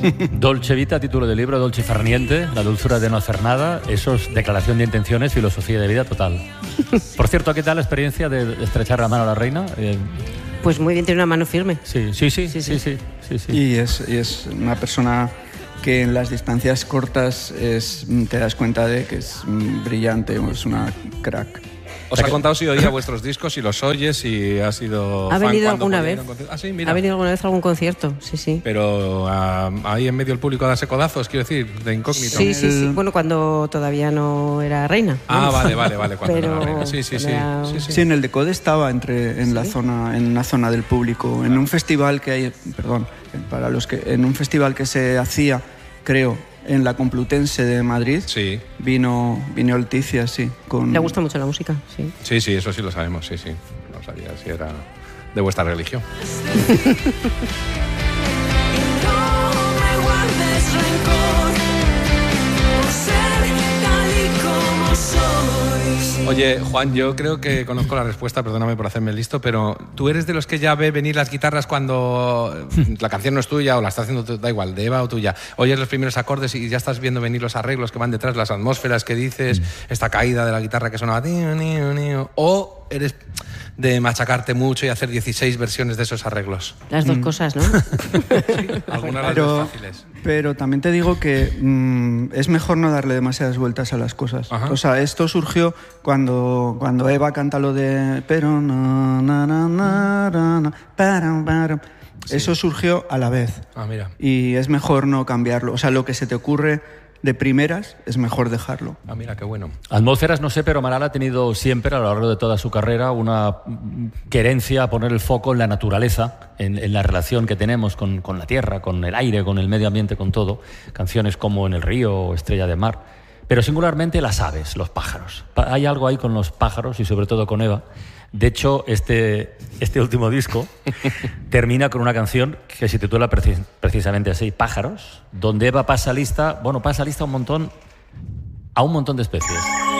Dolce Vita, título del libro, Dolce Far Niente, la dulzura de no hacer nada. Eso es declaración de intenciones, filosofía de vida total. Por cierto, ¿qué tal la experiencia de estrechar la mano a la reina? Pues muy bien, tiene una mano firme. Sí. Y es una persona que en las distancias cortas te das cuenta de que es brillante, es una crack. Os ha contado si oía vuestros discos, si los oyes, si ha sido ¿Ha fan venido cuando alguna podía, vez? Ah, sí, mira. ¿Ha venido alguna vez a algún concierto? Sí. Pero ahí en medio del público a darse codazos, quiero decir, de incógnito. Sí. Bueno, cuando todavía no era reina. Ah, vale, cuando Pero no era reina. Sí. Sí, en el Decode estaba en una zona del público, en un festival que hay, en un festival que se hacía, creo, en la Complutense de Madrid. Sí. Vino Leticia, sí. Le gusta mucho la música, sí. Sí, eso sí lo sabemos, sí. No sabía si era de vuestra religión. Oye, Juan, yo creo que conozco la respuesta, perdóname por hacerme listo, pero ¿tú eres de los que ya ve venir las guitarras cuando la canción no es tuya o la está haciendo, da igual, de Eva o tuya? Oyes los primeros acordes y ya estás viendo venir los arreglos que van detrás, las atmósferas que dices, esta caída de la guitarra que sonaba... ¿O eres de machacarte mucho y hacer 16 versiones de esos arreglos? Las dos cosas, ¿no? Sí, algunas de las dos fáciles. Pero también te digo que es mejor no darle demasiadas vueltas a las cosas. Ajá. O sea, esto surgió cuando Eva canta lo de... Pero Sí. Eso surgió a la vez. Ah, mira. Y es mejor no cambiarlo. O sea, lo que se te ocurre de primeras es mejor dejarlo. Ah, mira, qué bueno. Atmósferas, no sé, pero Amaral ha tenido siempre, a lo largo de toda su carrera, una querencia a poner el foco en la naturaleza, en la relación que tenemos con la tierra, con el aire, con el medio ambiente, con todo. Canciones como En el río o Estrella de mar. Pero singularmente las aves, los pájaros. Hay algo ahí con los pájaros y sobre todo con Eva. De hecho, este último disco termina con una canción que se titula precisamente así, Pájaros, donde Eva pasa lista a un montón de especies.